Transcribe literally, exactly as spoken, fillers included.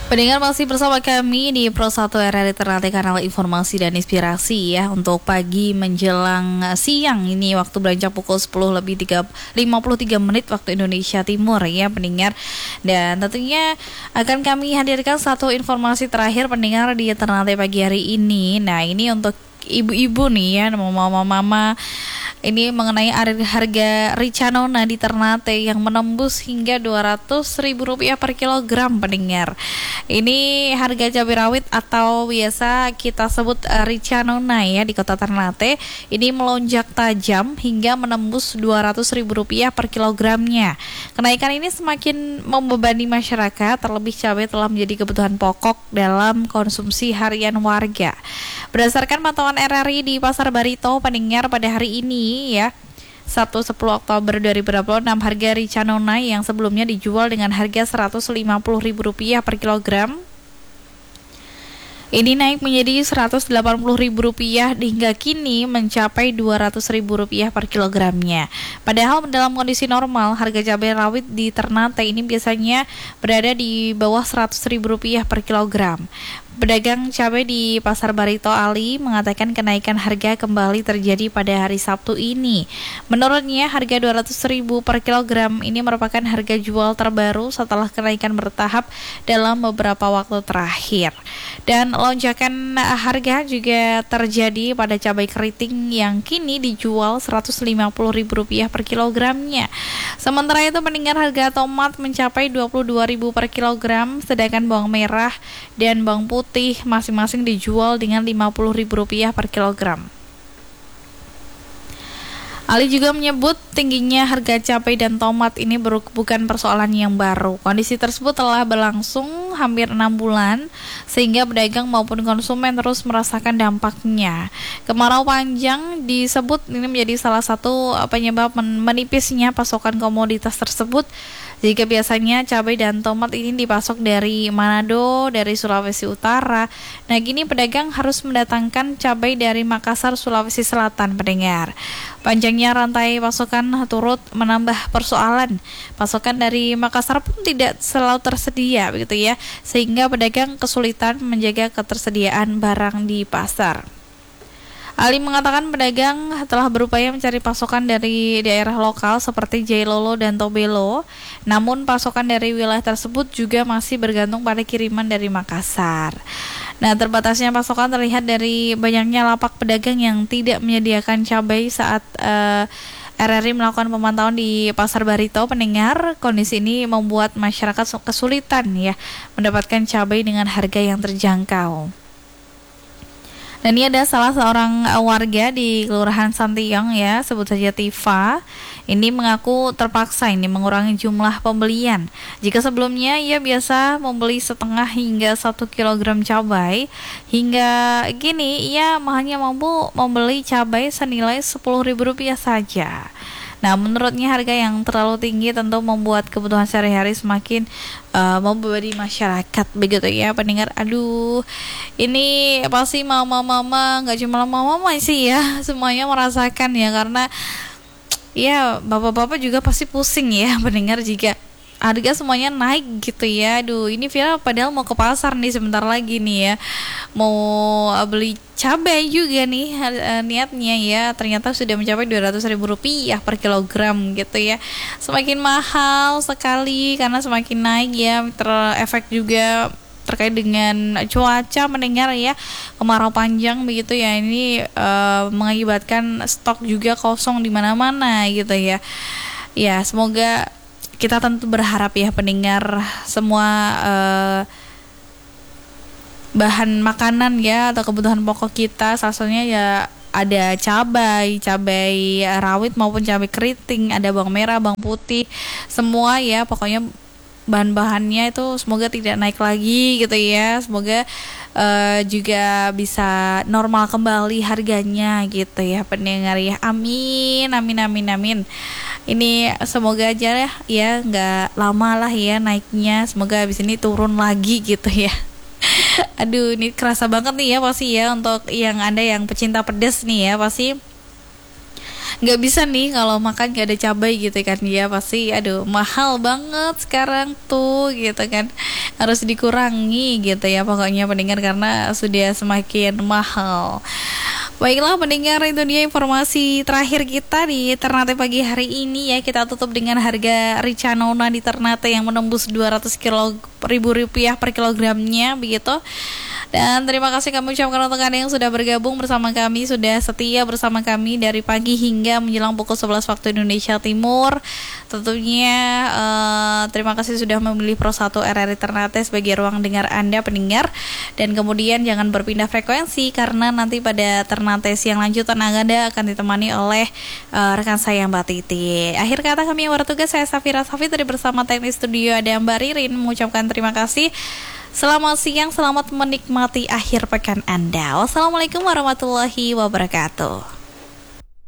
Pendengar masih bersama kami di Pro satu R R I Ternate, kanal informasi dan inspirasi ya, untuk pagi menjelang siang ini waktu beranjak pukul sepuluh lebih lima puluh tiga menit waktu Indonesia Timur ya pendengar. Dan tentunya akan kami hadirkan satu informasi terakhir pendengar di Ternate pagi hari ini. Nah, ini untuk ibu-ibu nih ya, mama-mama, ini mengenai harga Ricanona di Ternate yang menembus hingga dua ratus ribu rupiah per kilogram pendengar. Ini harga cabai rawit atau biasa kita sebut uh, Ricanona ya di kota Ternate ini melonjak tajam hingga menembus dua ratus ribu rupiah per kilogramnya. Kenaikan ini semakin membebani masyarakat, terlebih cabai telah menjadi kebutuhan pokok dalam konsumsi harian warga. Berdasarkan pantauan R R I di Pasar Barito pendengar pada hari ini ya, Sabtu sepuluh Oktober dua ribu dua puluh enam, harga Ricanona yang sebelumnya dijual dengan harga seratus lima puluh ribu rupiah per kilogram ini naik menjadi seratus delapan puluh ribu rupiah hingga kini mencapai dua ratus ribu rupiah per kilogramnya. Padahal dalam kondisi normal harga cabai rawit di Ternate ini biasanya berada di bawah seratus ribu rupiah per kilogram. Pedagang cabai di Pasar Barito Ali mengatakan kenaikan harga kembali terjadi pada hari Sabtu ini. Menurutnya harga dua ratus ribu per kilogram ini merupakan harga jual terbaru setelah kenaikan bertahap dalam beberapa waktu terakhir. Dan lonjakan harga juga terjadi pada cabai keriting yang kini dijual seratus lima puluh ribu rupiah per kilogramnya. Sementara itu pendengar, harga tomat mencapai dua puluh dua ribu per kilogram, sedangkan bawang merah dan bawang putih masing-masing dijual dengan lima puluh ribu rupiah per kilogram. Ali juga menyebut tingginya harga cabai dan tomat ini bukan persoalan yang baru. Kondisi tersebut telah berlangsung hampir enam bulan sehingga pedagang maupun konsumen terus merasakan dampaknya. Kemarau panjang disebut ini menjadi salah satu penyebab menipisnya pasokan komoditas tersebut. Jika biasanya cabai dan tomat ini dipasok dari Manado, dari Sulawesi Utara, nah kini pedagang harus mendatangkan cabai dari Makassar, Sulawesi Selatan pendengar. Panjangnya rantai pasokan turut menambah persoalan. Pasokan dari Makassar pun tidak selalu tersedia begitu ya, sehingga pedagang kesulitan menjaga ketersediaan barang di pasar. Ali mengatakan pedagang telah berupaya mencari pasokan dari daerah lokal seperti Jailolo dan Tobelo, namun pasokan dari wilayah tersebut juga masih bergantung pada kiriman dari Makassar. Nah, terbatasnya pasokan terlihat dari banyaknya lapak pedagang yang tidak menyediakan cabai saat uh, R R I melakukan pemantauan di Pasar Barito pendengar. Kondisi ini membuat masyarakat kesulitan ya mendapatkan cabai dengan harga yang terjangkau. Dan ini ada salah seorang warga di Kelurahan Santiong ya, sebut saja Tifa. Ini mengaku terpaksa ini mengurangi jumlah pembelian. Jika sebelumnya ia biasa membeli setengah hingga satu kilogram cabai, hingga kini ia hanya mampu membeli cabai senilai sepuluh ribu rupiah saja. Nah, menurutnya harga yang terlalu tinggi tentu membuat kebutuhan sehari-hari semakin uh, membebani masyarakat begitu ya pendengar. Aduh, ini pasti mama-mama, nggak cuma mama-mama sih ya, semuanya merasakan ya, karena ya bapak-bapak juga pasti pusing ya pendengar jika harga semuanya naik gitu ya. Aduh, ini Vira padahal mau ke pasar nih sebentar lagi nih ya, mau beli cabai juga nih uh, niatnya ya, ternyata sudah mencapai dua ratus ribu rupiah per kilogram gitu ya. Semakin mahal sekali karena semakin naik ya, terefek juga terkait dengan cuaca mendengar ya, kemarau panjang begitu ya, ini uh, mengakibatkan stok juga kosong di mana-mana gitu ya. Ya, semoga kita tentu berharap ya pendengar semua uh, bahan makanan ya atau kebutuhan pokok kita, salah satunya ya ada cabai, cabai rawit maupun cabai keriting, ada bawang merah, bawang putih, semua ya pokoknya bahan-bahannya itu semoga tidak naik lagi gitu ya. Semoga uh, juga bisa normal kembali harganya gitu ya pendengar ya. Amin, amin, amin, amin. Ini semoga aja ya, ya nggak lama lah ya naiknya. Semoga habis ini turun lagi gitu ya. Aduh, ini kerasa banget nih ya pasti ya untuk yang Anda yang pecinta pedas nih ya, pasti nggak bisa nih kalau makan nggak ada cabai gitu kan ya, pasti aduh mahal banget sekarang tuh gitu kan. harus dikurangi gitu ya pokoknya pendengar, karena sudah semakin mahal. Baiklah pendengar, itu dia informasi terakhir kita di Ternate pagi hari ini ya. Kita tutup dengan harga rica nona di Ternate yang menembus dua ratus ribu rupiah per kilogramnya begitu. Dan terima kasih kami ucapkan untuk Anda yang sudah bergabung bersama kami, sudah setia bersama kami dari pagi hingga menjelang pukul sebelas waktu Indonesia Timur. Tentunya uh, terima kasih sudah memilih Pro satu R R I Ternate sebagai ruang dengar Anda pendengar. Dan kemudian jangan berpindah frekuensi karena nanti pada Ternate siang lanjutan Anda akan ditemani oleh uh, rekan saya Mbak Titi. Akhir kata kami yang bertugas, saya Safira Safi dari bersama teknik studio ada Mbak Ririn mengucapkan terima kasih. Selamat siang, selamat menikmati akhir pekan Anda. Wassalamualaikum warahmatullahi wabarakatuh.